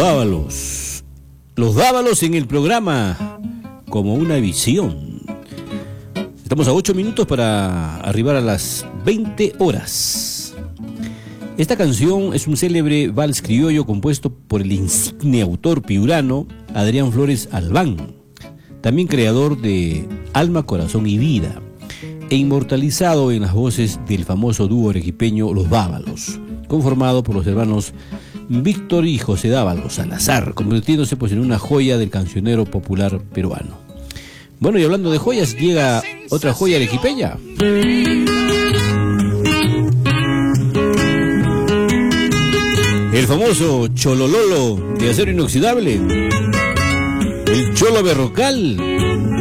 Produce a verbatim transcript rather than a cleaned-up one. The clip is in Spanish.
Dávalos. Los Dávalos en el programa Como una Visión. Estamos a ocho minutos para arribar a las veinte horas. Esta canción es un célebre vals criollo compuesto por el insigne autor piurano Adrián Flores Albán, también creador de Alma, Corazón y Vida, e inmortalizado en las voces del famoso dúo arequipeño Los Dávalos, conformado por los hermanos Víctor y José Dávalos Salazar, convirtiéndose pues en una joya del cancionero popular peruano. Bueno, y hablando de joyas, llega otra joya arequipeña. El famoso Cholololo de acero inoxidable, el Cholo Berrocal,